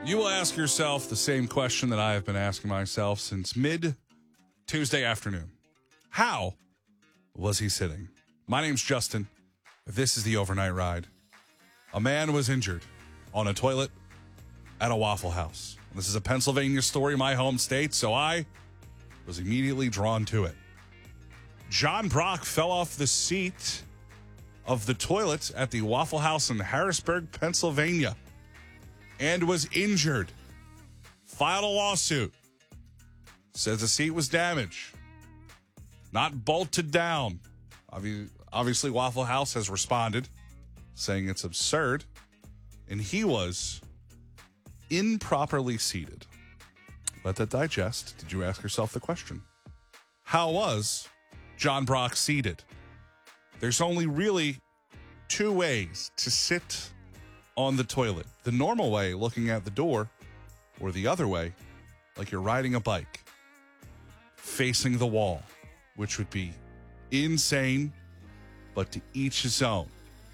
You will ask yourself the same question that I have been asking myself since mid-Tuesday afternoon. How was he sitting? My name's Justin. This is the Overnight Ride. A man was injured on a toilet at a Waffle House. This is a Pennsylvania story, my home state, so I was immediately drawn to it. John Brock fell off the seat of the toilet at the Waffle House in Harrisburg, Pennsylvania, and was injured. Filed a lawsuit. Says the seat was damaged, not bolted down. Obviously, Waffle House has responded, saying it's absurd, and he was improperly seated. Let that digest. Did you ask yourself the question? How was John Brock seated? There's only really two ways to sit on the toilet. The normal way, looking at the door, or the other way, like you're riding a bike, facing the wall, which would be insane, but to each his own.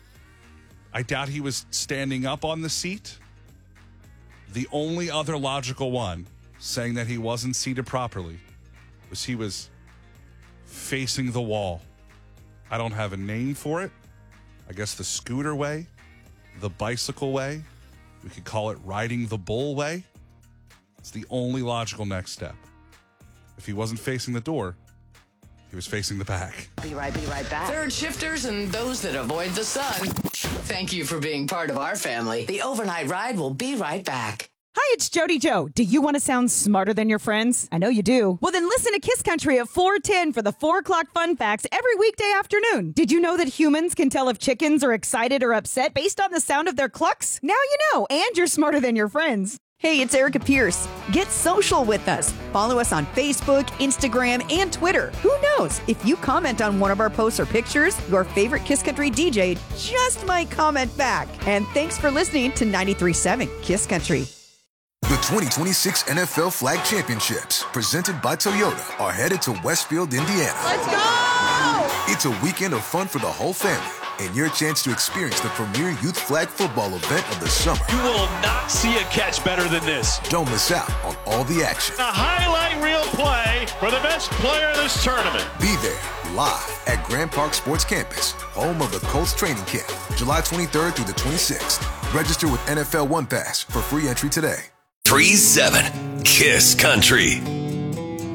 I doubt he was standing up on the seat. The only other logical one, saying that he wasn't seated properly, was he was facing the wall. I don't have a name for it. I guess the scooter way, the bicycle way. We could call it riding the bull way. It's the only logical next step. If he wasn't facing the door, he was facing the back. Be right back. Third shifters and those that avoid the sun. Thank you for being part of our family. The Overnight Ride will be right back. Hi, it's Jody Joe. Do you want to sound smarter than your friends? I know you do. Well, then listen to Kiss Country at 4:10 for the 4 o'clock fun facts every weekday afternoon. Did you know that humans can tell if chickens are excited or upset based on the sound of their clucks? Now you know, and you're smarter than your friends. Hey, it's Erica Pierce. Get social with us. Follow us on Facebook, Instagram, and Twitter. Who knows? If you comment on one of our posts or pictures, your favorite Kiss Country DJ just might comment back. And thanks for listening to 93.7 Kiss Country. The 2026 NFL Flag Championships, presented by Toyota, are headed to Westfield, Indiana. Let's go! It's a weekend of fun for the whole family and your chance to experience the premier youth flag football event of the summer. You will not see a catch better than this. Don't miss out on all the action. A highlight reel play for the best player in this tournament. Be there live at Grand Park Sports Campus, home of the Colts training camp, July 23rd through the 26th. Register with NFL One Pass for free entry today. 3-7 Kiss Country.